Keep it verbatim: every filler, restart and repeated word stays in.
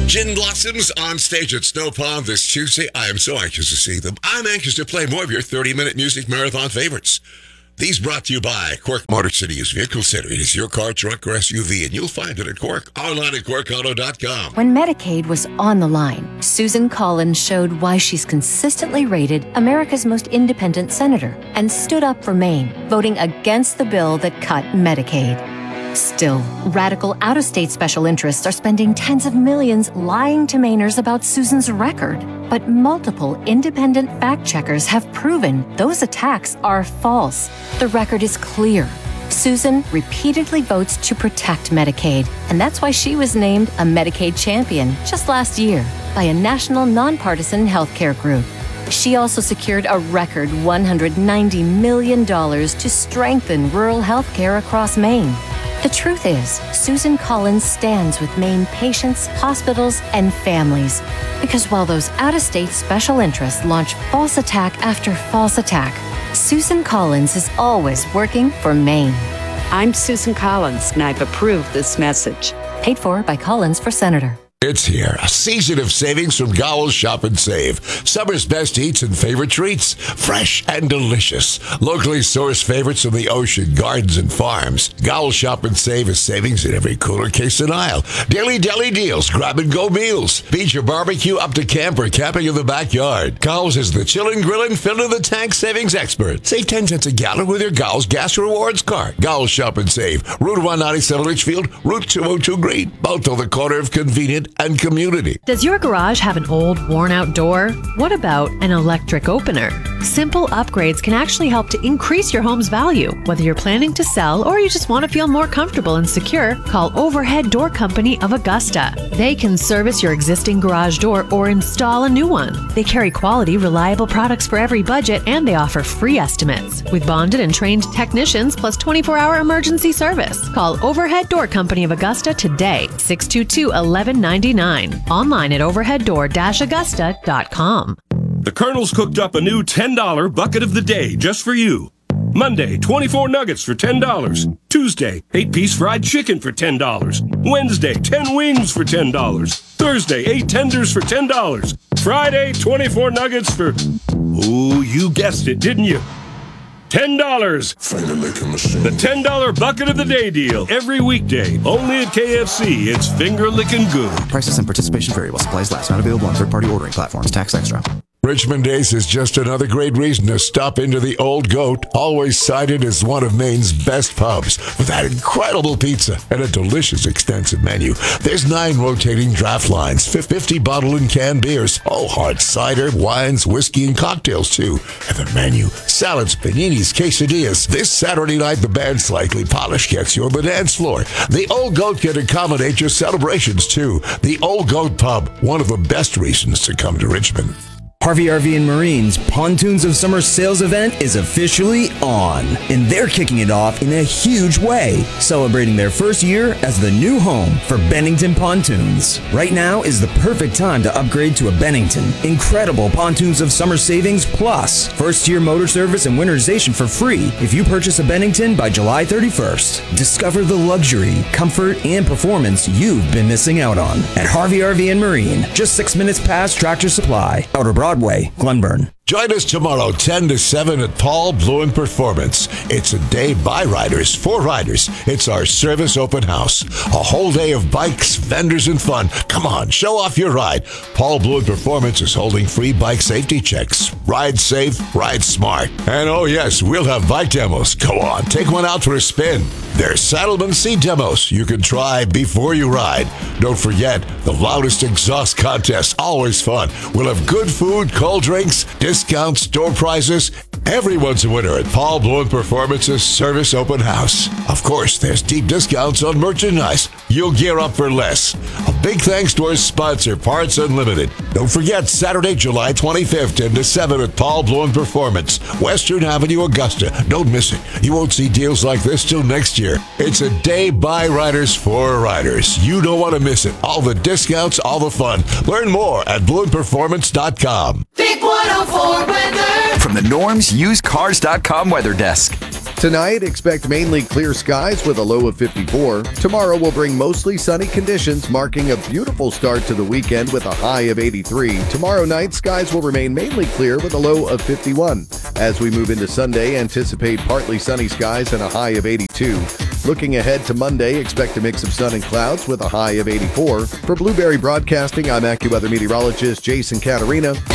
Gin Blossoms on stage at Snow Pond this Tuesday. I am so anxious to see them. I'm anxious to play more of your thirty-minute music marathon favorites. These brought to you by Quirk Motor City's Vehicle Center. It is your car, truck, or S U V, and you'll find it at Quirk. Online at Quirk Auto dot com. When Medicaid was on the line, Susan Collins showed why she's consistently rated America's most independent senator and stood up for Maine, voting against the bill that cut Medicaid. Still, radical out-of-state special interests are spending tens of millions lying to Mainers about Susan's record. But multiple independent fact-checkers have proven those attacks are false. The record is clear. Susan repeatedly votes to protect Medicaid, and that's why she was named a Medicaid champion just last year by a national nonpartisan healthcare group. She also secured a record one hundred ninety million dollars to strengthen rural healthcare across Maine. The truth is, Susan Collins stands with Maine patients, hospitals, and families. Because while those out-of-state special interests launch false attack after false attack, Susan Collins is always working for Maine. I'm Susan Collins, and I've approved this message. Paid for by Collins for Senator. It's here, a season of savings from Gowell's Shop and Save. Summer's best eats and favorite treats, fresh and delicious. Locally sourced favorites from the ocean, gardens, and farms. Gowell's Shop and Save is savings in every cooler, case, and aisle. Daily deli deals, grab-and-go meals. Beach or barbecue up to camp or camping in the backyard. Gowell's is the chillin', grillin', fill-in-the-tank savings expert. Save ten cents a gallon with your Gowell's Gas Rewards card. Gowell's Shop and Save. Route one ninety-seven Litchfield, Route two oh two Green. Both on the corner of convenient and community. Does your garage have an old, worn-out door? What about an electric opener? Simple upgrades can actually help to increase your home's value. Whether you're planning to sell or you just want to feel more comfortable and secure, call Overhead Door Company of Augusta. They can service your existing garage door or install a new one. They carry quality, reliable products for every budget, and they offer free estimates. With bonded and trained technicians plus twenty-four hour emergency service. Call Overhead Door Company of Augusta today, six two two, one one nine nine. Online at overhead door dash augusta dot com. The Colonel's cooked up a new ten dollar bucket of the day just for you. Monday, twenty-four nuggets for ten dollars. Tuesday, eight piece fried chicken for ten dollars. Wednesday, ten wings for ten dollars. Thursday, eight tenders for ten dollars. Friday, twenty-four nuggets for... Oh, you guessed it, didn't you? ten dollars. The ten dollar bucket of the day deal. Every weekday. Only at K F C. It's finger licking good. Prices and participation vary while supplies last. Not available on third-party ordering platforms. Tax extra. Richmond Days is just another great reason to stop into the Old Goat, always cited as one of Maine's best pubs, with that incredible pizza and a delicious extensive menu. There's nine rotating draft lines, fifty bottled and canned beers, oh, hard cider, wines, whiskey, and cocktails, too. And the menu, salads, paninis, quesadillas. This Saturday night, the band Slightly Polished gets you on the dance floor. The Old Goat can accommodate your celebrations, too. The Old Goat Pub, one of the best reasons to come to Richmond. Harvey R V and Marine's Pontoons of Summer sales event is officially on, and they're kicking it off in a huge way, celebrating their first year as the new home for Bennington Pontoons. Right now is the perfect time to upgrade to a Bennington. Incredible Pontoons of Summer savings plus first-year motor service and winterization for free if you purchase a Bennington by July thirty-first. Discover the luxury, comfort, and performance you've been missing out on at Harvey R V and Marine, just six minutes past Tractor Supply, Outer Broadway, Glenburn. Join us tomorrow, ten to seven at Paul Bluen Performance. It's a day by riders, for riders. It's our service open house. A whole day of bikes, vendors, and fun. Come on, show off your ride. Paul Bluen Performance is holding free bike safety checks. Ride safe, ride smart. And oh yes, we'll have bike demos. Go on, take one out for a spin. There's Saddleman seat demos you can try before you ride. Don't forget, the loudest exhaust contest, always fun. We'll have good food, cold drinks, discounts, store prizes. Everyone's a winner at Paul Bluen Performance's Service Open House. Of course, there's deep discounts on merchandise. You'll gear up for less. A big thanks to our sponsor, Parts Unlimited. Don't forget, Saturday, July twenty-fifth, ten to seven at Paul Bluen Performance, Western Avenue, Augusta. Don't miss it. You won't see deals like this till next year. It's a day by riders for riders. You don't want to miss it. All the discounts, all the fun. Learn more at bluen performance dot com. Big one oh four weather. From the Norm's Used Cars dot com weather desk. Tonight, expect mainly clear skies with a low of fifty-four. Tomorrow will bring mostly sunny conditions, marking a beautiful start to the weekend with a high of eighty-three. Tomorrow night, skies will remain mainly clear with a low of fifty-one. As we move into Sunday, anticipate partly sunny skies and a high of eighty-two. Looking ahead to Monday, expect a mix of sun and clouds with a high of eighty-four. For Blueberry Broadcasting, I'm AccuWeather meteorologist Jason Caterina.